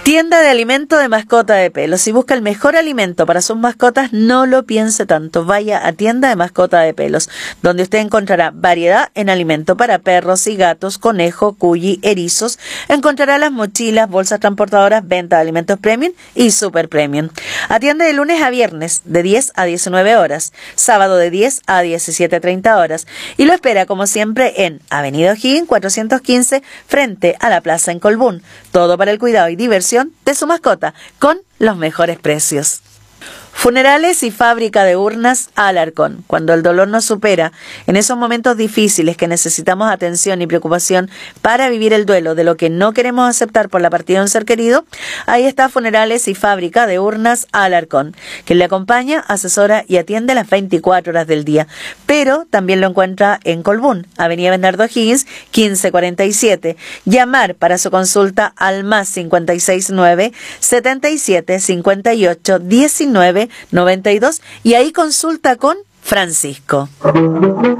Tienda de alimento de mascota de pelo. Si busca el mejor alimento para sus mascotas, no lo piense tanto. Vaya a Tienda de mascota de pelos, donde usted encontrará variedad en alimento para perros y gatos, conejo, cuyi, erizos. Encontrará las mochilas, bolsas transportadoras, venta de alimentos premium y super premium. Atiende de lunes a viernes de 10 a 19 horas, sábado de 10 a 17:30 horas. Y lo espera como siempre en Avenida O'Higgins 415 frente a la plaza en Colbún. Todo para el cuidado y diversión de su mascota con los mejores precios. Funerales y fábrica de urnas Alarcón. Cuando el dolor nos supera, en esos momentos difíciles que necesitamos atención y preocupación para vivir el duelo de lo que no queremos aceptar por la partida de un ser querido, ahí está Funerales y fábrica de urnas Alarcón, que le acompaña, asesora y atiende las 24 horas del día. Pero también lo encuentra en Colbún, Avenida Bernardo O'Higgins, 1547. Llamar para su consulta al más 569 77 58 19 92 y ahí consulta con Francisco.